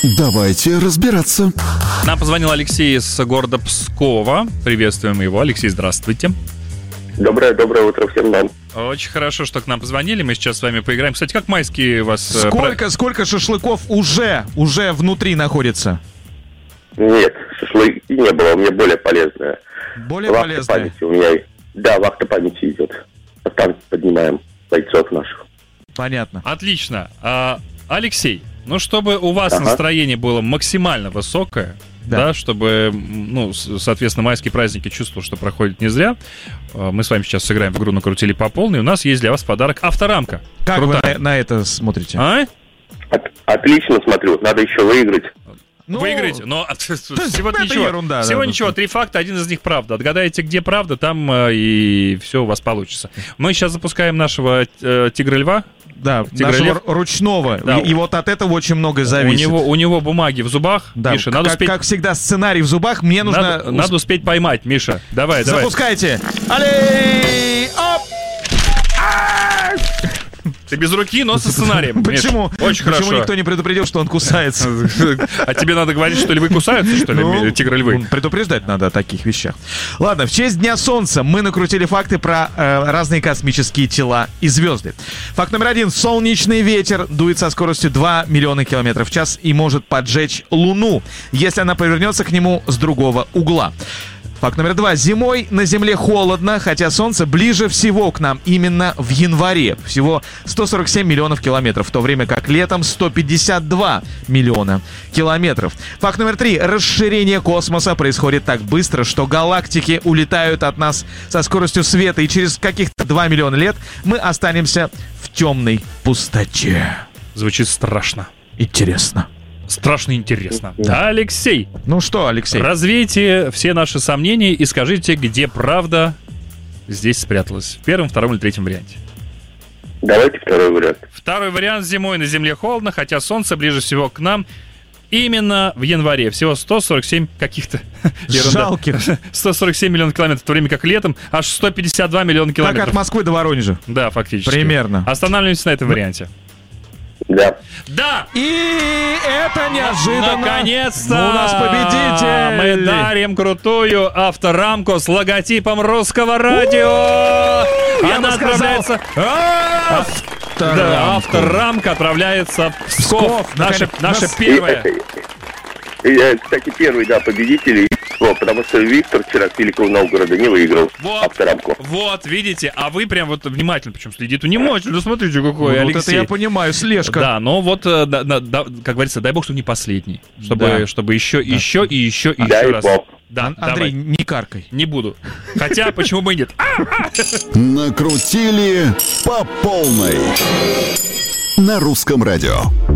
Давайте разбираться. Нам позвонил Алексей из города Пскова. Приветствуем его. Алексей, здравствуйте. Доброе утро всем нам. Очень хорошо, что к нам позвонили. Мы сейчас с вами поиграем. Кстати, как майские у вас... Сколько шашлыков уже внутри находится? Нет, шашлыки не было, у меня более полезное. Более вахта полезное? Памяти у меня. Да, вахта памяти идет. Там поднимаем бойцов наших. Понятно. Отлично. Алексей, ну, чтобы у вас настроение было максимально высокое, да, чтобы, соответственно, майские праздники чувствовал, что проходят не зря, мы с вами сейчас сыграем в игру «Накрутили по полной». У нас есть для вас подарок авторамка. Как вы на это смотрите? Отлично смотрю, надо еще выиграть. Выиграть, но всего это ничего. ерунда, всего ничего, 3 факта, один из них правда. Отгадаете, где правда, там и все у вас получится. Мы сейчас запускаем нашего тигра-льва. Да, нашего ручного. Да. И вот от этого очень много зависит. У него бумаги в зубах. Да. Миша, надо успеть... Как всегда, сценарий в зубах. Мне нужно... Надо успеть поймать, Миша. Давай. Запускайте. Алей! Оп! Ты без руки, но со сценарием. Почему? Очень хорошо. Почему никто не предупредил, что он кусается? А тебе надо говорить, что львы кусаются, что ли, тигры-львы? Предупреждать надо о таких вещах. Ладно, в честь Дня Солнца мы накрутили факты про разные космические тела и звезды. Факт номер 1. Солнечный ветер дует со скоростью 2 миллиона километров в час и может поджечь Луну, если она повернется к нему с другого угла. Факт номер 2. Зимой на Земле холодно, хотя Солнце ближе всего к нам именно в январе. Всего 147 миллионов километров, в то время как летом 152 миллиона километров. Факт номер 3. Расширение космоса происходит так быстро, что галактики улетают от нас со скоростью света, и через каких-то 2 миллиона лет мы останемся в темной пустоте. Звучит страшно. Интересно. Страшно интересно. Да. Алексей. Ну что, Алексей? Развейте все наши сомнения и скажите, где правда здесь спряталась. В первом, втором или третьем варианте. Давайте второй вариант. Второй вариант. Зимой на Земле холодно, хотя Солнце ближе всего к нам именно в январе. Всего 147 каких-то... Жалких. 147 миллионов километров, в то время как летом аж 152 миллиона километров. Как от Москвы до Воронежа. Да, фактически. Примерно. Останавливаемся на этом варианте. Да. Да! И это неожиданно. Наконец-то! У нас победитель! Мы дарим крутую авторамку с логотипом Русского радио! Она отправляется... Да, авторамка отправляется в Псков. Наша первая. Я, кстати, первый, победитель. Потому что Виктор вчера с Великого Новгорода не выиграл авторамку. Вот, видите, а вы прям вот внимательно, причем следите внимательно, смотрите, какой Алексей. Вот это я понимаю, слежка. Да, но вот, как говорится, дай бог, чтобы не последний. Чтобы еще раз. Бог. Да, Андрей, давай. не каркай. Не буду. Хотя, почему бы и нет. Накрутили по полной на Русском радио.